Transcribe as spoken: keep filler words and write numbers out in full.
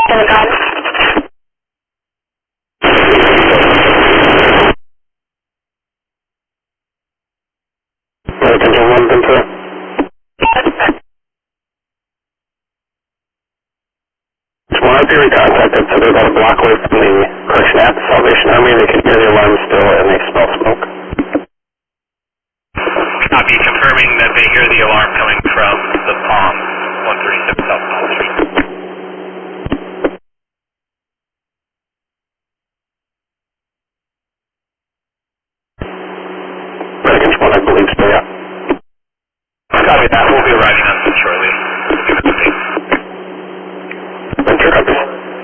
Pentagon. Attention one, Ventura. One up here, we contacted, so they're about a block away from the correction at the Salvation Army. They can hear the alarm still and they smell smoke. Copy, confirming that they hear the alarm coming from the Palm, one thirty-six South Palm Street. Attention one, I believe so, yeah. Copy that, we'll be arriving on